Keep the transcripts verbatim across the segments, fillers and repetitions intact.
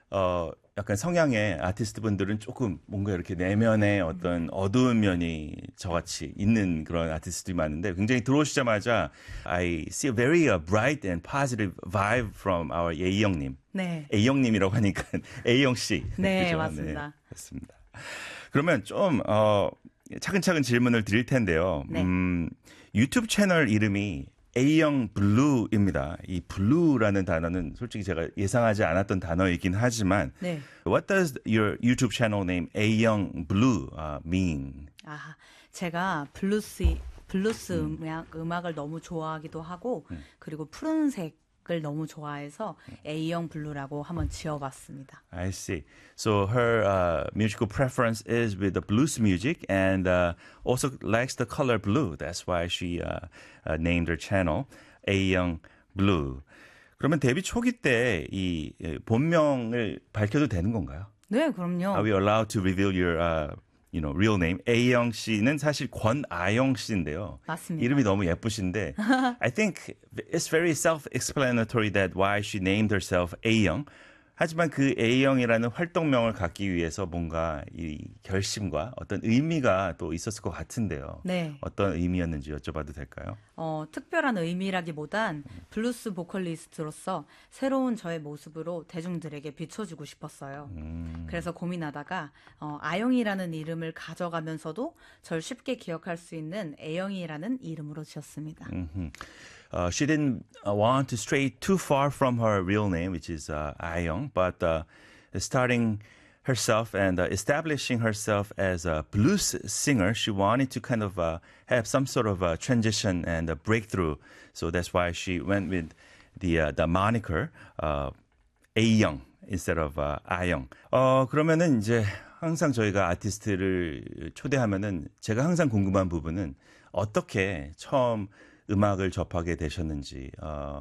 어, 약간 성향의 아티스트 분들은 조금 뭔가 이렇게 내면에 어떤 어두운 면이 저같이 있는 그런 아티스트들이 많은데 굉장히 들어오시자마자 I see a very uh, bright and positive vibe from our A형님. 네. A형님이라고 하니까 A형 씨. 네, 그죠? 맞습니다. 네, 맞습니다. 그러면 좀 어, 차근차근 질문을 드릴 텐데요. 네. 음, 유튜브 채널 이름이 A형 블루입니다. 이 블루라는 단어는 솔직히 제가 예상하지 않았던 단어이긴 하지만 네. What does your YouTube channel name A형 Blue uh, mean? 아, 제가 블루스 블루스 음. 음악, 음악을 너무 좋아하기도 하고 음. 그리고 푸른색을 너무 좋아해서 A형 블루라고 한번 지어봤습니다. I see. So her uh, musical preference is with the blues music and uh, also likes the color blue. That's why she uh, uh, named her channel A형 Blue. 그러면 데뷔 초기 때 이 본명을 밝혀도 되는 건가요? 네, 그럼요. Are we allowed to reveal your uh, you know, real name? A형 씨는 사실 권아영 씨인데요. 맞습니다. 이름이 너무 예쁘신데 I think it's very self-explanatory that why she named herself A형. 하지만 그 A형이라는 활동명을 갖기 위해서 뭔가 이 결심과 어떤 의미가 또 있었을 것 같은데요. 네. 어떤 의미였는지 여쭤봐도 될까요? 어, 특별한 의미라기보단 블루스 보컬리스트로서 새로운 저의 모습으로 대중들에게 비춰주고 싶었어요. 음. 그래서 고민하다가 어, 아영이라는 이름을 가져가면서도 절 쉽게 기억할 수 있는 A영이라는 이름으로 지었습니다. Mm-hmm. Uh, she didn't uh, want to stray too far from her real name, which is uh, Ayoung, but uh, starting herself and uh, establishing herself as a blues singer, she wanted to kind of uh, have some sort of a transition and a breakthrough. So that's why she went with the uh, the moniker uh, Ayoung instead of uh, Ayoung. 어 그러면은 이제 항상 저희가 아티스트를 초대하면은 제가 항상 궁금한 부분은 어떻게 처음 음악을 접하게 되셨는지, 어,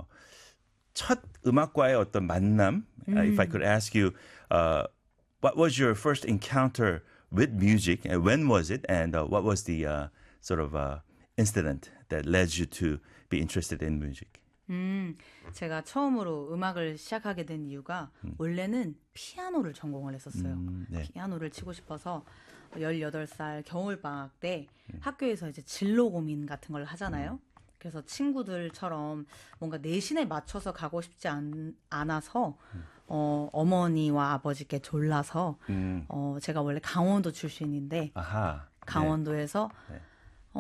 첫 음악과의 어떤 만남, 음. uh, if I could ask you, uh, what was your first encounter with music, and when was it, and uh, what was the uh, sort of uh, incident that led you to be interested in music? 음, 제가 처음으로 음악을 시작하게 된 이유가 음. 원래는 피아노를 전공을 했었어요. 음, 네. 피아노를 치고 싶어서 열여덟 살 겨울방학 때 음. 학교에서 이제 진로 고민 같은 걸 하잖아요. 음. 그래서 친구들처럼 뭔가 내신에 맞춰서 가고 싶지 않, 않아서 음. 어, 어머니와 아버지께 졸라서 음. 어, 제가 원래 강원도 출신인데 아하. 강원도에서 네. 네.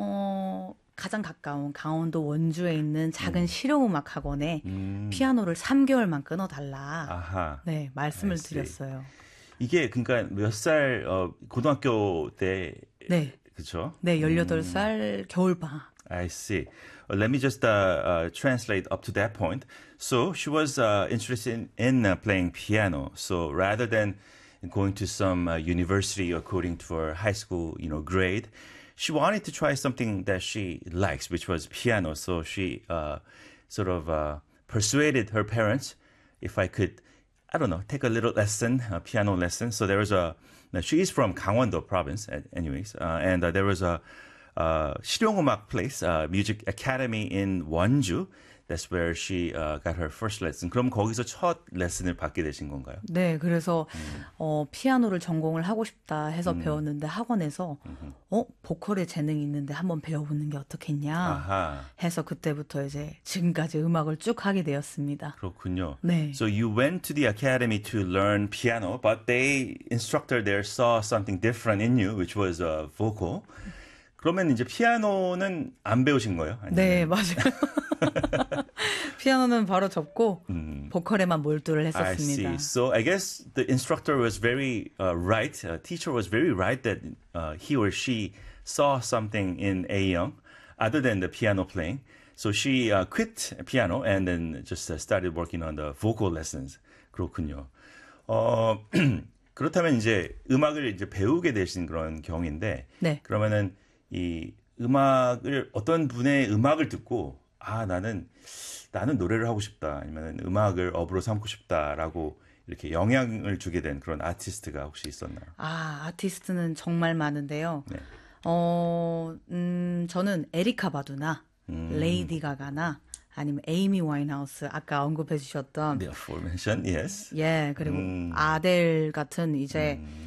어, 가장 가까운 강원도 원주에 있는 작은 음. 실용음악 학원에 음. 피아노를 삼 개월만 끊어달라. 아하. 네, 말씀을 드렸어요. 이게 그러니까 몇 살 어, 고등학교 때 네. 그렇죠? 네, 열여덟 살 음. 겨울방학. I see. Well, let me just uh, uh, translate up to that point. So she was uh, interested in, in uh, playing piano. So rather than going to some uh, university according to her high school, you know, grade, she wanted to try something that she likes, which was piano. So she uh, sort of uh, persuaded her parents if I could, I don't know, take a little lesson, a piano lesson. So there was a, she is from Gangwon-do province, anyways, uh, and uh, there was a uh, 실용음악 place, uh, music academy in Wonju. That's where she uh, got her first lesson. 그럼 거기서 첫 레슨을 받게 되신 건가요? 네, 그래서 음. 어, 피아노를 전공을 하고 싶다 해서 음. 배웠는데 학원에서 음흠. 어 보컬에 재능이 있는데 한번 배워보는 게 어떻겠냐 아하. 해서 그때부터 이제 지금까지 음악을 쭉 하게 되었습니다. 그렇군요. 네. So you went to the academy to learn piano, but the instructor there saw something different in you, which was uh, vocal. 그러면 이제 피아노는 안 배우신 거예요? 아니면? 네, 맞아요. 피아노는 바로 접고 음. 보컬에만 몰두를 했었습니다. I see. So I guess the instructor was very uh, right. Uh, teacher was very right that uh, he or she saw something in Ayoung other than the piano playing. So she uh, quit piano and then just uh, started working on the vocal lessons. 그렇군요. 어, 그렇다면 이제 음악을 이제 배우게 되신 그런 경우인데 네. 그러면은 이 음악을 어떤 분의 음악을 듣고 아 나는 나는 노래를 하고 싶다 아니면 음악을 업으로 삼고 싶다라고 이렇게 영향을 주게 된 그런 아티스트가 혹시 있었나요? 아 아티스트는 정말 많은데요. 네. 어, 음, 저는 에리카 바두나 음. 레이디 가가나 아니면 에이미 와인하우스 아까 언급해 주셨던 The aforementioned, yes. 예, 그리고 음. 아델 같은 이제 음.